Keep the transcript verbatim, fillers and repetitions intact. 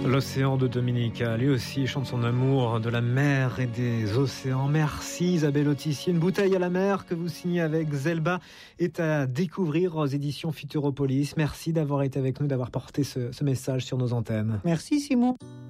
L'océan de Dominica, lui aussi chante son amour de la mer et des océans. Merci Isabelle Autissier. Une bouteille à la mer que vous signez avec Zelba est à découvrir aux éditions Futuropolis. Merci d'avoir été avec nous, d'avoir porté ce, ce message sur nos antennes. Merci Simon.